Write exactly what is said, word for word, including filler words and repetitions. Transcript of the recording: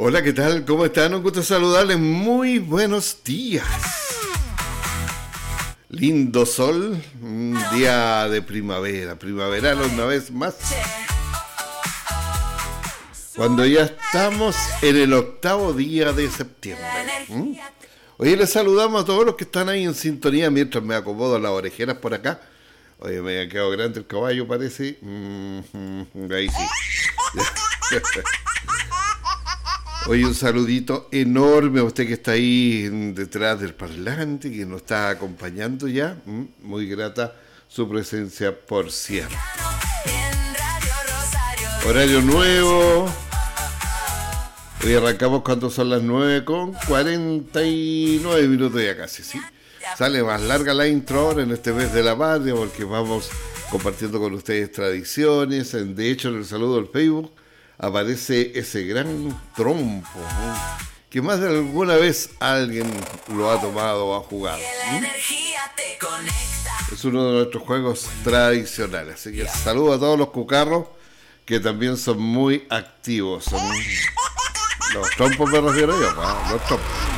Hola, ¿qué tal? ¿Cómo están? Un gusto saludarles. Muy buenos días. Lindo sol, un día de primavera, primaveral una vez más. Cuando ya estamos en el octavo día de septiembre. ¿Mm? Oye, les saludamos a todos los que están ahí en sintonía mientras me acomodo las orejeras por acá. Oye, me ha quedado grande el caballo, parece. Mm-hmm. Ahí sí. Oye, un saludito enorme a usted que está ahí detrás del parlante, que nos está acompañando ya. Muy grata su presencia, por cierto. Horario nuevo. Hoy arrancamos cuando son las nueve con cuarenta y nueve minutos ya casi, ¿sí? Sale más larga la intro ahora en este mes de la patria porque vamos compartiendo con ustedes tradiciones. De hecho, en el saludo del Facebook aparece ese gran trompo, ¿no? Que más de alguna vez alguien lo ha tomado o ha jugado. ¿Mm? Es uno de nuestros juegos tradicionales. Así que saludo a todos los cucarros que también son muy activos. Son los trompos, me refiero yo, ¿no? Los trompos.